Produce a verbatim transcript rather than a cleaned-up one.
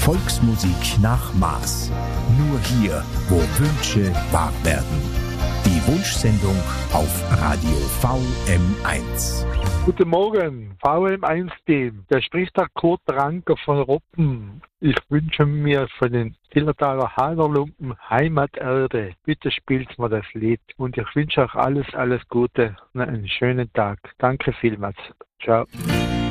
Volksmusik nach Maß. Nur hier, wo Wünsche wahr werden. Die Wunschsendung auf Radio V M eins. Guten Morgen, V M eins-Team. Da spricht der Kurt Ranker von Roppen. Ich wünsche mir von den Zillertaler Haderlumpen Heimaterde. Bitte spielt mir das Lied. Und ich wünsche euch alles, alles Gute und einen schönen Tag. Danke vielmals. Ciao.